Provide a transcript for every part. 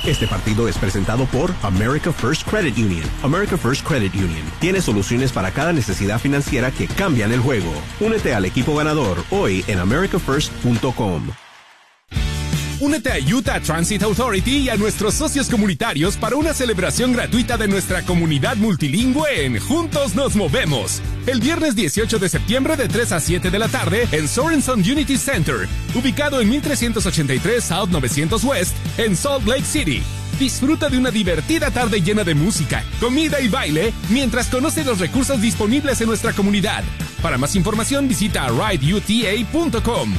Este partido es presentado por America First Credit Union. America First Credit Union tiene soluciones para cada necesidad financiera que cambian el juego. Únete al equipo ganador hoy en americafirst.com. Únete a Utah Transit Authority y a nuestros socios comunitarios para una celebración gratuita de nuestra comunidad multilingüe en Juntos Nos Movemos. El viernes 18 de septiembre de 3 a 7 de la tarde en Sorenson Unity Center, ubicado en 1383 South 900 West en Salt Lake City. Disfruta de una divertida tarde llena de música, comida y baile mientras conoce los recursos disponibles en nuestra comunidad. Para más información visita rideuta.com.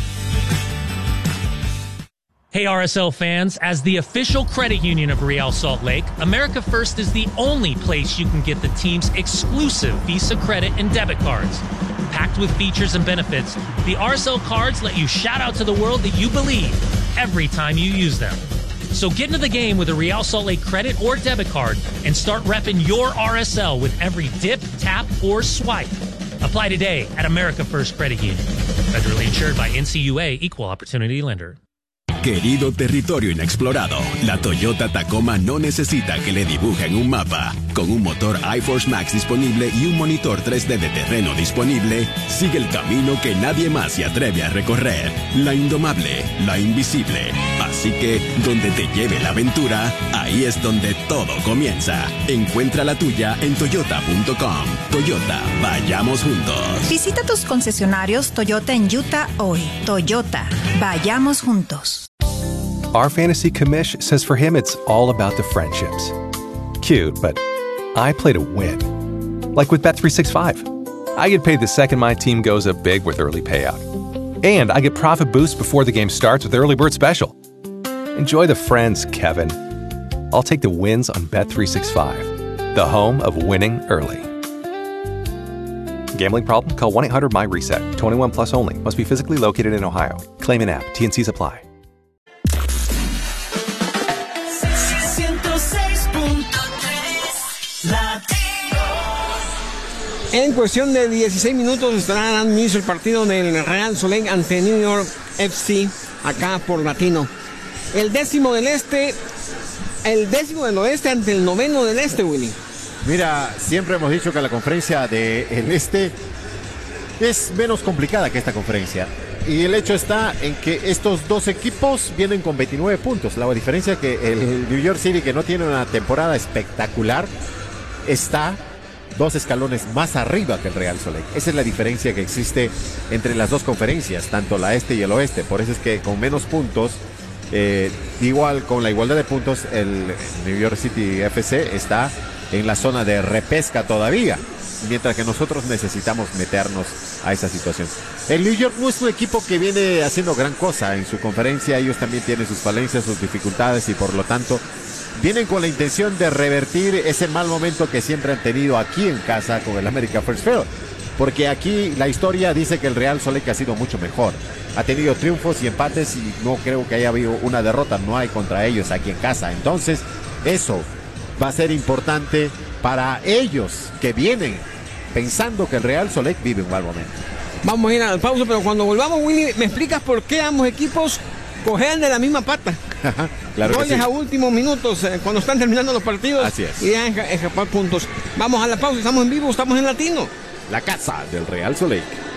Hey RSL fans, as the official credit union of Real Salt Lake, America First is the only place you can get the team's exclusive Visa credit and debit cards. Packed with features and benefits, the RSL cards let you shout out to the world that you believe every time you use them. So get into the game with a Real Salt Lake credit or debit card and start repping your RSL with every dip, tap, or swipe. Apply today at America First Credit Union. Federally insured by NCUA, Equal Opportunity Lender. Querido territorio inexplorado, la Toyota Tacoma no necesita que le dibujen un mapa. Con un motor iForce Max disponible y un monitor 3D de terreno disponible, sigue el camino que nadie más se atreve a recorrer. La indomable, la invisible. Así que, donde te lleve la aventura, ahí es donde todo comienza. Encuentra la tuya en toyota.com. Toyota, vayamos juntos. Visita tus concesionarios Toyota en Utah hoy. Toyota, vayamos juntos. Our fantasy commish says for him it's all about the friendships. Cute, but I play to win. Like with Bet365. I get paid the second my team goes up big with early payout. And I get profit boost before the game starts with Early Bird Special. Enjoy the friends, Kevin. I'll take the wins on Bet365, the home of winning early. Gambling problem? Call 1-800-MY-RESET. 21 plus only. Must be physically located in Ohio. Claim in app. T&Cs apply. En cuestión de 16 minutos estará dando inicio el partido del Real Salt Lake ante New York FC, acá por Latino. El 10º del este, el 10º del oeste ante el 9º del este, Willy. Mira, siempre hemos dicho que la conferencia del este es menos complicada que esta conferencia. Y el hecho está en que estos dos equipos vienen con 29 puntos. La diferencia es que el New York City, que no tiene una temporada espectacular, está 2 escalones más arriba que el Real Salt Lake. Esa es la diferencia que existe entre las dos conferencias, tanto la este y el oeste. Por eso es que con menos puntos, igual con la igualdad de puntos, el New York City FC está en la zona de repesca todavía, mientras que nosotros necesitamos meternos a esa situación. El New York no es un equipo que viene haciendo gran cosa en su conferencia. Ellos también tienen sus falencias, sus dificultades, y por lo tanto vienen con la intención de revertir ese mal momento que siempre han tenido aquí en casa con el America First Field. Porque aquí la historia dice que el Real Salt Lake ha sido mucho mejor. Ha tenido triunfos y empates y no creo que haya habido una derrota. No hay contra ellos aquí en casa. Entonces, eso va a ser importante para ellos que vienen pensando que el Real Salt Lake vive un mal momento. Vamos a ir al pausa, pero cuando volvamos, Willy, ¿me explicas por qué ambos equipos cojean de la misma pata? Claro, goles que sí. A últimos minutos, cuando están terminando los partidos. Así es. Y dejan escapar puntos. Vamos a la pausa, estamos en vivo, estamos en Latino. La casa del Real Salt Lake.